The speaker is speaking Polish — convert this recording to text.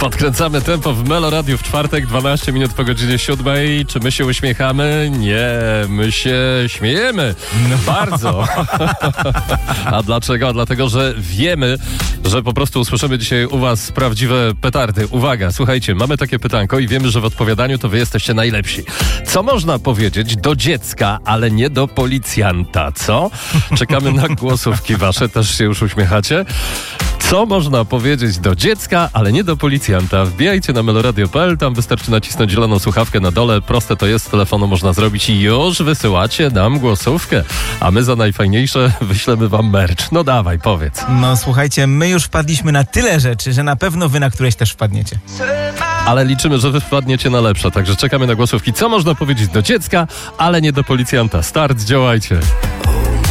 Podkręcamy tempo w Melo Radio w czwartek, 12 minut po godzinie 7. Czy my się uśmiechamy? Nie, my się śmiejemy. Bardzo. A dlaczego? Dlatego, że wiemy, że po prostu usłyszymy dzisiaj u was prawdziwe petardy. Uwaga, słuchajcie, mamy takie pytanko i wiemy, że w odpowiadaniu to wy jesteście najlepsi. Co można powiedzieć do dziecka, ale nie do policjanta, co? Czekamy na głosówki wasze, też się już uśmiechacie. Co można powiedzieć do dziecka, ale nie do policjanta? Wbijajcie na meloradio.pl, tam wystarczy nacisnąć zieloną słuchawkę na dole. Proste to jest, z telefonu można zrobić i już wysyłacie nam głosówkę. A my za najfajniejsze wyślemy wam merch. No dawaj, powiedz. No słuchajcie, my już wpadliśmy na tyle rzeczy, że na pewno wy na któreś też wpadniecie. Ale liczymy, że wy wpadniecie na lepsze, także czekamy na głosówki. Co można powiedzieć do dziecka, ale nie do policjanta? Start, działajcie.